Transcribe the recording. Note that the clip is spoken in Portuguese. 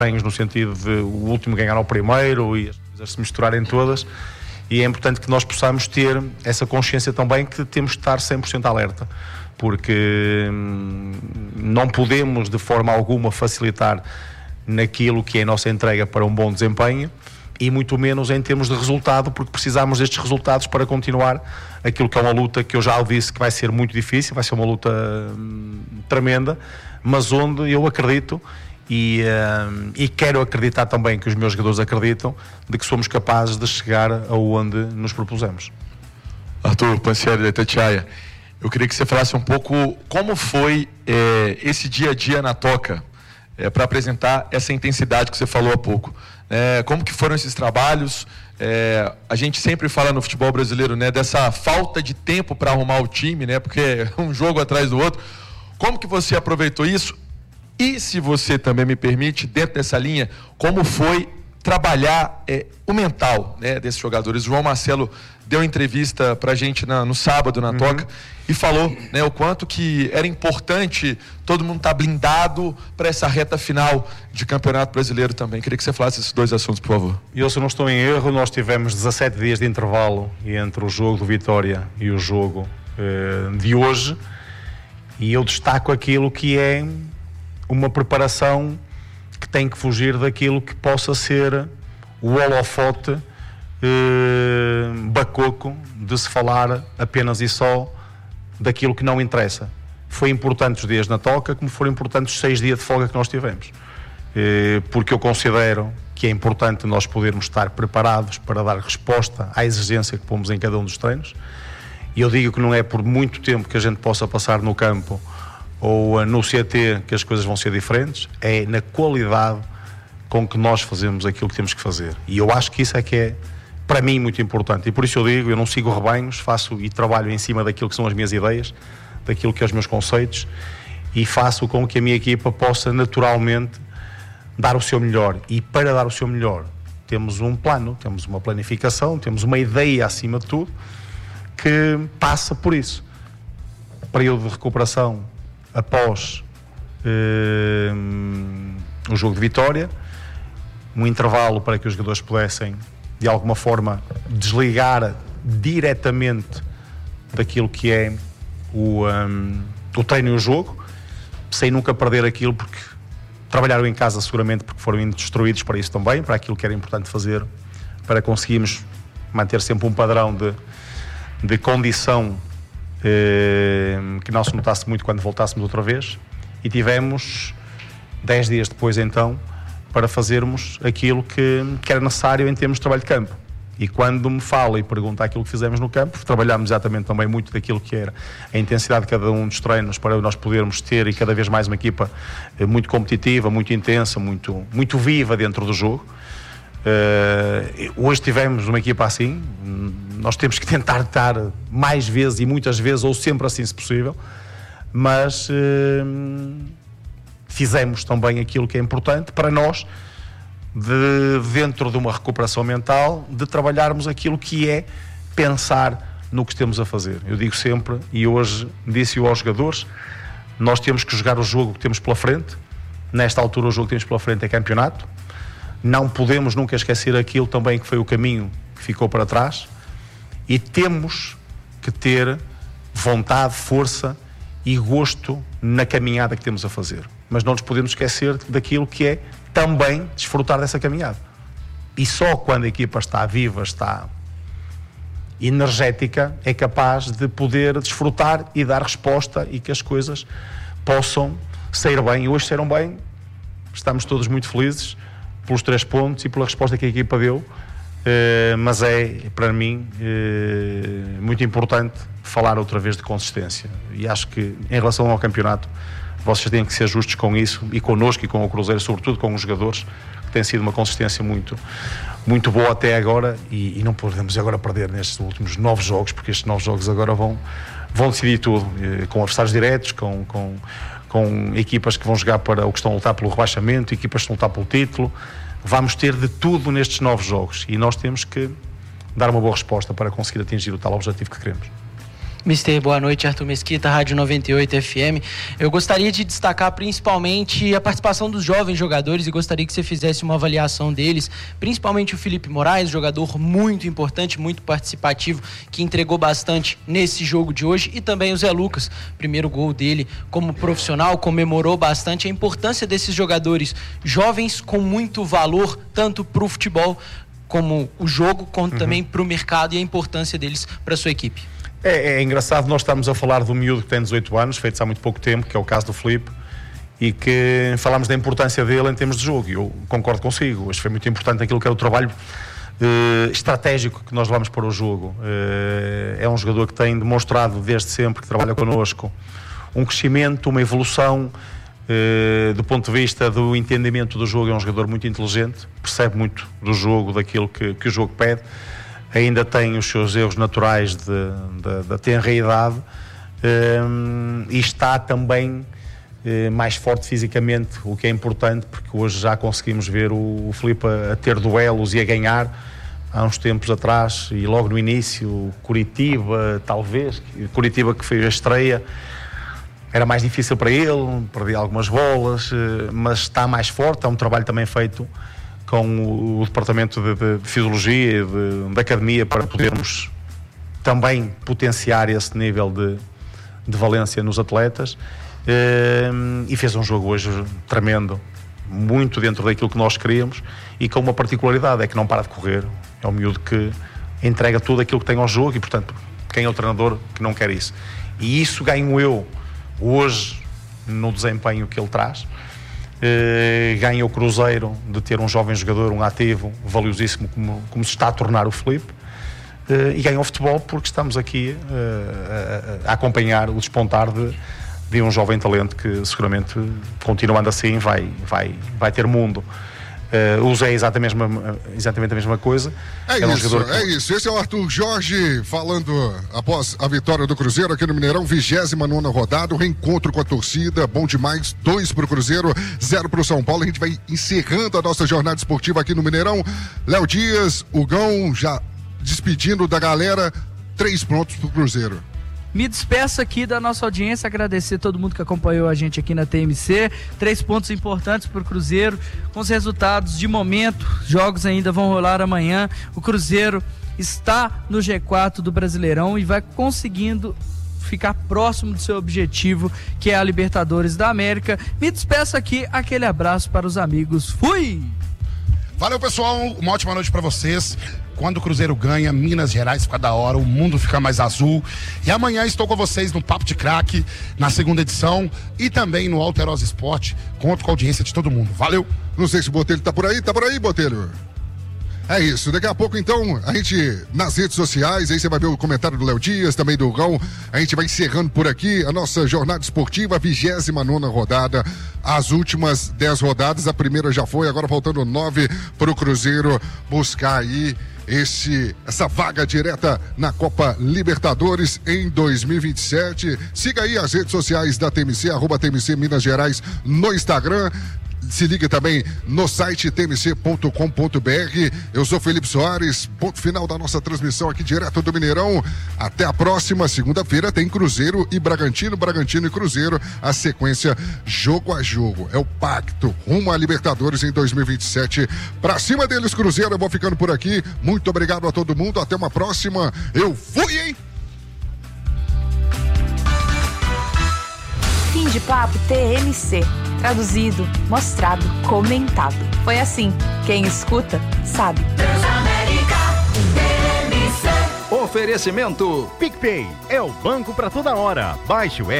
no sentido de o último ganhar ao primeiro e as coisas se misturarem todas, e é importante que nós possamos ter essa consciência também que temos de estar 100% alerta, porque não podemos de forma alguma facilitar naquilo que é a nossa entrega para um bom desempenho, e muito menos em termos de resultado, porque precisamos destes resultados para continuar aquilo que é uma luta que eu já disse que vai ser muito difícil, vai ser uma luta tremenda, mas onde eu acredito e quero acreditar também que os meus jogadores acreditam de que somos capazes de chegar aonde nos propusemos. Arthur Pansieri, da Itatiaia, eu queria que você falasse um pouco como foi esse dia a dia na Toca, para apresentar essa intensidade que você falou há pouco. Como que foram esses trabalhos? A gente sempre fala no futebol brasileiro, né, dessa falta de tempo para arrumar o time, né, porque é um jogo atrás do outro. Como que você aproveitou isso? E, se você também me permite, dentro dessa linha, como foi trabalhar o mental, né, desses jogadores? O João Marcelo deu entrevista para a gente no sábado, na Toca, e falou, né, o quanto que era importante todo mundo estar blindado para essa reta final de Campeonato Brasileiro também. Queria que você falasse esses dois assuntos, por favor. Eu, se não estou em erro, nós tivemos 17 dias de intervalo entre o jogo do Vitória e o jogo de hoje, e eu destaco aquilo que é uma preparação que tem que fugir daquilo que possa ser o holofote bacoco de se falar apenas e só daquilo que não interessa. Foi importante os dias na Toca, como foram importantes os 6 dias de folga que nós tivemos, porque eu considero que é importante nós podermos estar preparados para dar resposta à exigência que pomos em cada um dos treinos, e eu digo que não é por muito tempo que a gente possa passar no campo ou no CT que as coisas vão ser diferentes, é na qualidade com que nós fazemos aquilo que temos que fazer, e eu acho que isso é que é para mim muito importante, e por isso eu digo, eu não sigo rebanhos, faço e trabalho em cima daquilo que são as minhas ideias, daquilo que é os meus conceitos, e faço com que a minha equipa possa naturalmente dar o seu melhor, e para dar o seu melhor temos um plano, temos uma planificação, temos uma ideia acima de tudo que passa por isso. Período de recuperação após o jogo de Vitória, um intervalo para que os jogadores pudessem de alguma forma desligar diretamente daquilo que é o treino e o jogo, sem nunca perder aquilo, porque trabalharam em casa seguramente porque foram instruídos para isso também, para aquilo que era importante fazer, para conseguirmos manter sempre um padrão de condição que não se notasse muito quando voltássemos outra vez, e tivemos 10 dias depois então para fazermos aquilo que era necessário em termos de trabalho de campo. E quando me fala e pergunta aquilo que fizemos no campo, trabalhámos exatamente também muito daquilo que era a intensidade de cada um dos treinos para nós podermos ter e cada vez mais uma equipa muito competitiva, muito intensa, muito viva dentro do jogo. Hoje tivemos uma equipa assim, nós temos que tentar estar mais vezes e muitas vezes, ou sempre assim se possível, mas fizemos também aquilo que é importante para nós, dentro de uma recuperação mental, de trabalharmos aquilo que é pensar no que estamos a fazer. Eu digo sempre, e hoje disse-o aos jogadores, nós temos que jogar o jogo que temos pela frente. Nesta altura o jogo que temos pela frente é campeonato, não podemos nunca esquecer aquilo também que foi o caminho que ficou para trás, e temos que ter vontade, força e gosto na caminhada que temos a fazer, mas não nos podemos esquecer daquilo que é também desfrutar dessa caminhada, e só quando a equipa está viva, está energética, é capaz de poder desfrutar e dar resposta, e que as coisas possam sair bem. E hoje saíram bem, estamos todos muito felizes pelos 3 pontos e pela resposta que a equipa deu, mas é para mim muito importante falar outra vez de consistência, e acho que em relação ao campeonato vocês têm que ser justos com isso, e connosco e com o Cruzeiro, sobretudo com os jogadores, que tem sido uma consistência muito, muito boa até agora, e não podemos agora perder nestes últimos 9 jogos, porque estes 9 jogos agora vão decidir tudo, com adversários diretos, com equipas que vão jogar para o que estão a lutar pelo rebaixamento, equipas que estão a lutar pelo título. Vamos ter de tudo nestes 9 jogos, e nós temos que dar uma boa resposta para conseguir atingir o tal objetivo que queremos. Mister, boa noite, Arthur Mesquita, Rádio 98 FM. Eu gostaria de destacar principalmente a participação dos jovens jogadores e gostaria que você fizesse uma avaliação deles, principalmente o Felipe Moraes, jogador muito importante, muito participativo, que entregou bastante nesse jogo de hoje, e também o Zé Lucas, primeiro gol dele como profissional, comemorou bastante a importância desses jogadores jovens com muito valor, tanto para o futebol como o jogo, como também para o mercado, e a importância deles para a sua equipe. É engraçado, nós estamos a falar do miúdo que tem 18 anos, feitos há muito pouco tempo, que é o caso do Filipe, e que falamos da importância dele em termos de jogo, e eu concordo consigo. Acho que foi muito importante naquilo que era o trabalho estratégico que nós levamos para o jogo. É um jogador que tem demonstrado desde sempre que trabalha connosco um crescimento, uma evolução do ponto de vista do entendimento do jogo. É um jogador muito inteligente, percebe muito do jogo, daquilo que o jogo pede. Ainda tem os seus erros naturais da tenra idade, e está também mais forte fisicamente, o que é importante, porque hoje já conseguimos ver o Filipe a ter duelos e a ganhar. Há uns tempos atrás, e logo no início, Curitiba que fez a estreia, era mais difícil para ele, perdia algumas bolas, mas está mais forte. Há um trabalho também feito com o departamento de fisiologia e da academia para podermos também potenciar esse nível de valência nos atletas, e fez um jogo hoje tremendo, muito dentro daquilo que nós queríamos, e com uma particularidade, é que não para de correr. É um miúdo que entrega tudo aquilo que tem ao jogo, e portanto, quem é o treinador que não quer isso? E isso ganho eu hoje no desempenho que ele traz. Ganha o Cruzeiro de ter um jovem jogador, um ativo valiosíssimo como se está a tornar o Filipe, e ganha o futebol porque estamos aqui a acompanhar o despontar de um jovem talento que seguramente, continuando assim, vai ter mundo. O Zé é exatamente a mesma coisa. É isso. Esse é o Arthur Jorge falando após a vitória do Cruzeiro aqui no Mineirão, 29ª rodada, o reencontro com a torcida, bom demais, 2 pro Cruzeiro, 0 pro São Paulo. A gente vai encerrando a nossa jornada esportiva aqui no Mineirão. Léo Dias, Hugão, já despedindo da galera, 3 pontos pro Cruzeiro. Me despeço aqui da nossa audiência, agradecer a todo mundo que acompanhou a gente aqui na TMC. 3 pontos importantes para o Cruzeiro, com os resultados de momento. Jogos ainda vão rolar amanhã. O Cruzeiro está no G4 do Brasileirão e vai conseguindo ficar próximo do seu objetivo, que é a Libertadores da América. Me despeço aqui, aquele abraço para os amigos. Fui! Valeu, pessoal, uma ótima noite para vocês. Quando o Cruzeiro ganha, Minas Gerais fica da hora, o mundo fica mais azul. E amanhã estou com vocês no Papo de Craque, na segunda edição, e também no Alterosa Esporte. Conto com a audiência de todo mundo. Valeu! Não sei se o Botelho tá por aí, Botelho? É isso, daqui a pouco então, a gente nas redes sociais, aí você vai ver o comentário do Léo Dias, também do Rão. A gente vai encerrando por aqui a nossa jornada esportiva, 29ª rodada, as últimas 10 rodadas, a primeira já foi, agora faltando 9 pro Cruzeiro buscar aí essa vaga direta na Copa Libertadores em 2027. Siga aí as redes sociais da TMC, @TMC Minas Gerais no Instagram. Se liga também no site tmc.com.br. Eu sou Felipe Soares, ponto final da nossa transmissão aqui direto do Mineirão. Até a próxima segunda-feira tem Cruzeiro e Bragantino e Cruzeiro, a sequência jogo a jogo. É o pacto rumo à Libertadores em 2027. Pra cima deles, Cruzeiro. Eu vou ficando por aqui. Muito obrigado a todo mundo. Até uma próxima. Eu fui, hein? Fim de papo TMC. Traduzido, mostrado, comentado. Foi assim. Quem escuta, sabe. Transamérica TMC. Oferecimento PicPay. É o banco pra toda hora. Baixe o